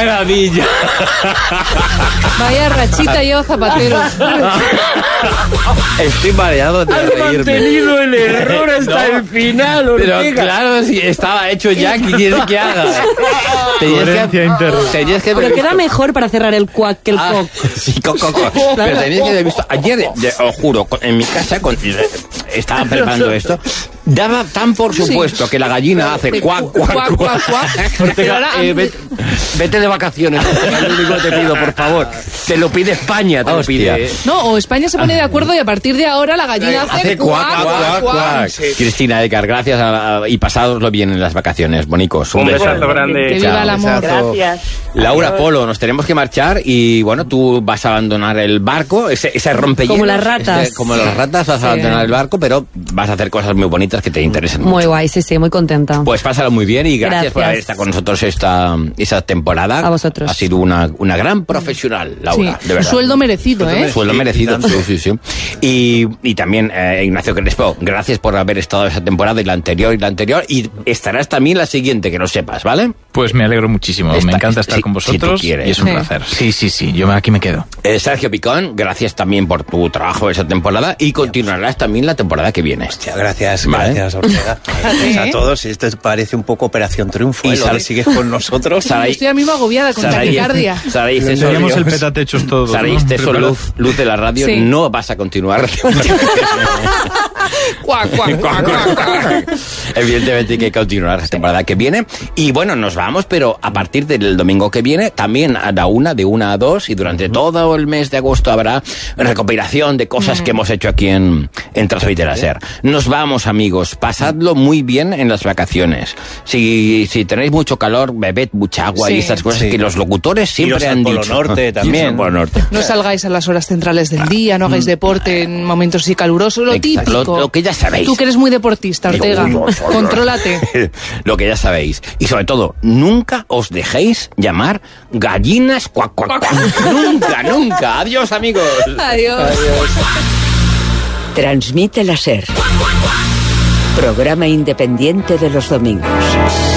maravilla! Vaya rachita yo, zapatero. Estoy mareado de reírme. Has mantenido el error hasta el final, Ortega. Pero claro, si estaba hecho ya, ¿qué quieres que haga? Tenías que Pero queda mejor para cerrar el cuac que el coc. Sí, coc. Pero tenías que haber visto. Ayer, os juro, en mi casa, estaba preparando esto. Daba tan por supuesto que la gallina hace cuac. Ortega, vete de vacaciones. Es lo único que te pido, por favor. Te lo pide España, te lo pide. No, o España se pone de acuerdo y a partir de ahora la gallina hace cuac. Sí. Cristina Edgar, gracias y pasadoslo bien en las vacaciones, bonicos. Un besazo grande. Que viva el amor. Gracias. Laura, Polo, nos tenemos que marchar y bueno, tú vas a abandonar el barco, ese rompehielos. Como las ratas. Como las ratas vas a abandonar el barco, pero vas a hacer cosas muy bonitas que te interesen mucho. Muy guay, sí, muy contenta. Pues pásalo muy bien y gracias por haber estado con nosotros esta temporada. A vosotros. Ha sido una gran profesional, Laura, Sí, de verdad. sueldo merecido, ¿eh? Sueldo merecido, sí. Y también Ignacio Crespo, gracias por haber estado esa temporada y la anterior y estarás también la siguiente, que lo sepas, ¿vale? Pues me alegro muchísimo, me encanta estar con vosotros si tú quieres. Y es un placer. Sí, yo aquí me quedo. Sergio Picón, gracias también por tu trabajo esa temporada y continuarás también la temporada que viene. Hostia, gracias, ¿vale? Gracias, Ortega. Gracias a todos. Esto parece un poco Operación Triunfo. Y Sara, sigues con nosotros. Estoy a mí agobiada con taquicardia. Saray, teníamos el petatechos todos. Saray, ¿no? Luz de la radio, sí. No vas a continuar. Cuac. Evidentemente que hay que continuar la temporada que viene. Y bueno, nos vamos, pero a partir del domingo que viene, también a la 1, de 1 a 2, y durante todo el mes de agosto habrá recopilación de cosas que hemos hecho aquí en Transmitera Ser. Nos vamos, amigos. Pasadlo muy bien en las vacaciones. Si tenéis mucho calor, bebed mucha agua y estas cosas que los locutores siempre han dicho. Polo Norte también. Polo Norte. No salgáis a las horas centrales del día, no hagáis deporte en momentos así calurosos, lo típico. Lo que ya sabéis. Tú que eres muy deportista, Ortega. Contrólate. Lo que ya sabéis. Y sobre todo, nunca os dejéis llamar gallinas cuac. Nunca. Adiós, amigos. Adiós. Transmite la Ser. Programa independiente de los domingos.